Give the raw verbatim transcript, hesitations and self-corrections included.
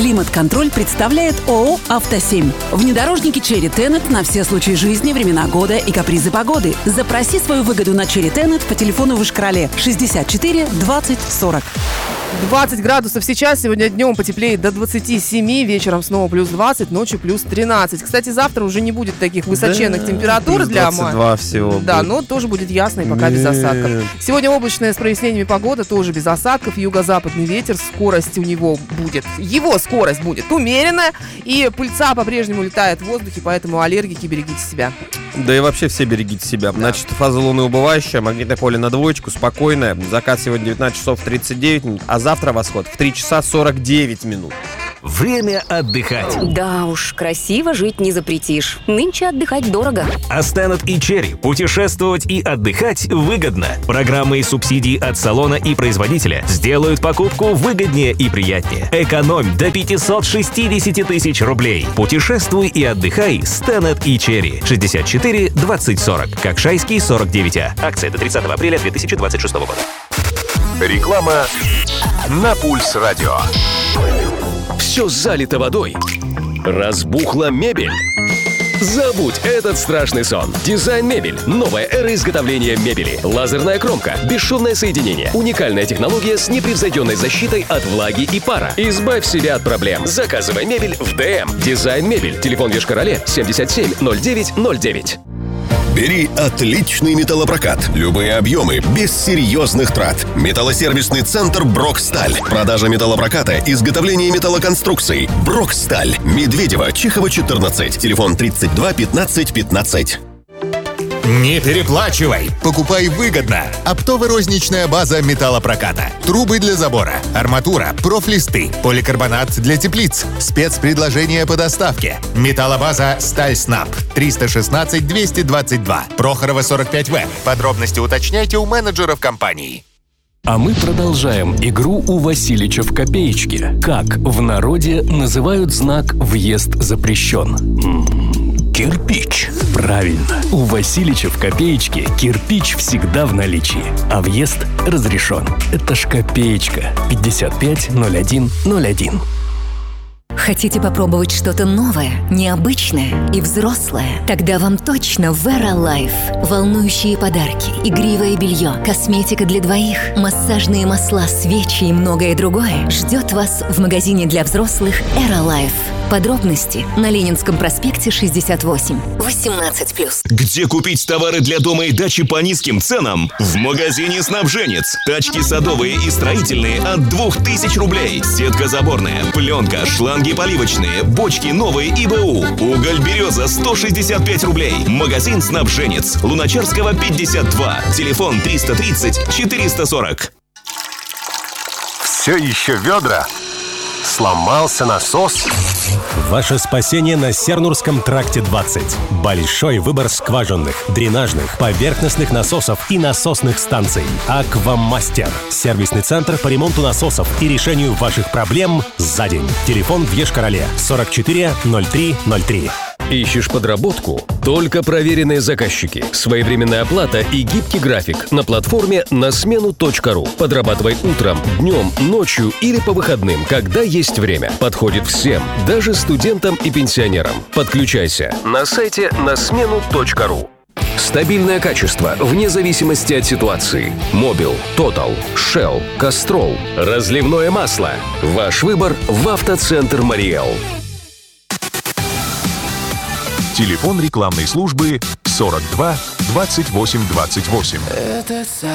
Климат-контроль представляет ООО «Автосемь». Внедорожники Cherry Tenet на все случаи жизни, времена года и капризы погоды. Запроси свою выгоду на Cherry Tenet по телефону в Ишкарале шестьдесят четыре двадцать сорок. двадцать градусов сейчас, сегодня днем потеплеет до двадцати семи, вечером снова плюс двадцать, ночью плюс тринадцать. Кстати, завтра уже не будет таких высоченных да, температур для двадцать два всего. Да, будет. но тоже будет ясно и пока без осадков. Сегодня облачная с прояснениями погода, тоже без осадков. Юго-западный ветер, скорость у него будет, его скорость будет умеренная, и пыльца по-прежнему летает в воздухе, поэтому аллергики, берегите себя. Да и вообще все берегите себя. Да. Значит, фаза Луны убывающая, магнитное поле на двоечку, спокойное. Закат сегодня девятнадцать часов тридцать девять минут, а завтра восход в три часа сорок девять минут. Время отдыхать. Да уж, красиво жить не запретишь. Нынче отдыхать дорого. А Stannet и Cherry путешествовать и отдыхать выгодно. Программы и субсидии от салона и производителя сделают покупку выгоднее и приятнее. Экономь до пятьсот шестьдесят тысяч рублей. Путешествуй и отдыхай с Stannet и Cherry. шестьдесят четыре двадцать сорок. Кокшайский сорок девять А. Акция до тридцатого апреля две тысячи двадцать шестого года. Реклама на Пульс Радио. Все залито водой. Разбухла мебель. Забудь этот страшный сон. Дизайн Мебель. Новая эра изготовления мебели. Лазерная кромка. Бесшовное соединение. Уникальная технология с непревзойденной защитой от влаги и пара. Избавь себя от проблем. Заказывай мебель в ДМ. Дизайн Мебель. Телефон в Ешкарале семьдесят семь ноль девять ноль девять. Бери отличный металлопрокат. Любые объемы, без серьезных трат. Металлосервисный центр «Броксталь». Продажа металлопроката, изготовление металлоконструкций. «Броксталь». Медведева, Чехова, четырнадцать. Телефон тридцать два пятнадцать пятнадцать. Не переплачивай! Покупай выгодно! Оптово-розничная база металлопроката. Трубы для забора, арматура, профлисты, поликарбонат для теплиц. Спецпредложения по доставке. Металлобаза «Сталь Снаб». триста шестнадцать двести двадцать два. Прохорова, сорок пять В. Подробности уточняйте у менеджеров компании. А мы продолжаем игру у Василича в копеечке. Как в народе называют знак «Въезд запрещен»? М-м, кирпич. Правильно. У Василича в копеечке кирпич всегда в наличии, а въезд разрешен. Это ж копеечка. пятьдесят пять ноль один ноль один. Хотите попробовать что-то новое, необычное и взрослое? Тогда вам точно Vera Life. Волнующие подарки, игривое белье, косметика для двоих, массажные масла, свечи и многое другое ждет вас в магазине для взрослых Era Life. Подробности на Ленинском проспекте шестьдесят восемь. восемнадцать плюс. Где купить товары для дома и дачи по низким ценам? В магазине «Снабженец». Тачки садовые и строительные от двух тысяч рублей. Сетка заборная, пленка, шланги поливочные, бочки новые и БУ. Уголь «Береза» сто шестьдесят пять рублей. Магазин «Снабженец». Луначарского, пятьдесят два. Телефон триста тридцать четыреста сорок. Все еще ведра? Сломался насос? Ваше спасение на Сернурском тракте двадцать. Большой выбор скважинных, дренажных, поверхностных насосов и насосных станций. Аквамастер. Сервисный центр по ремонту насосов и решению ваших проблем за день. Телефон в Ешкарале сорок четыре ноль три ноль три. Ищешь подработку? Только проверенные заказчики, своевременная оплата и гибкий график на платформе на смену точка ру. Подрабатывай утром, днем, ночью или по выходным, когда есть время. Подходит всем, даже студентам и пенсионерам. Подключайся на сайте на смену точка ру. Стабильное качество вне зависимости от ситуации. Мобил, Total, Shell, Castrol. Разливное масло. Ваш выбор в автоцентр Мариэл. Телефон рекламной службы сорок два двадцать восемь двадцать восемь.